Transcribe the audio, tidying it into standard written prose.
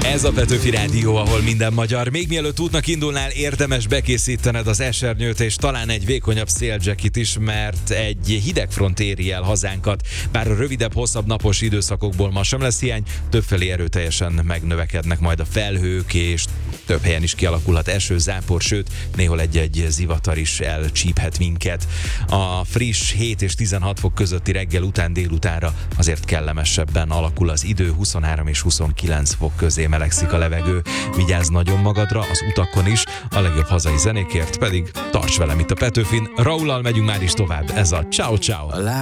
Ez a Petőfi Rádió, ahol minden magyar. Még mielőtt útnak indulnál, érdemes bekészítened az esernyőt és talán egy vékonyabb széljackit is, mert egy hidegfront éri el hazánkat. Bár a rövidebb, hosszabb napos időszakokból ma sem lesz hiány, többfelé erőteljesen megnövekednek majd a felhők, és több helyen is kialakulhat eső, zápor, sőt, néhol egy-egy zivatar is elcsíphet minket. A friss 7 és 16 fok közötti reggel után délutánra azért kellemesebben alakul az idő, 23 és 29 fok közé melegszik a levegő. Vigyázz nagyon magadra az utakon is, a legjobb hazai zenékért pedig tarts velem itt a Petőfin. Raullal megyünk már is tovább, ez a Ciao Ciao.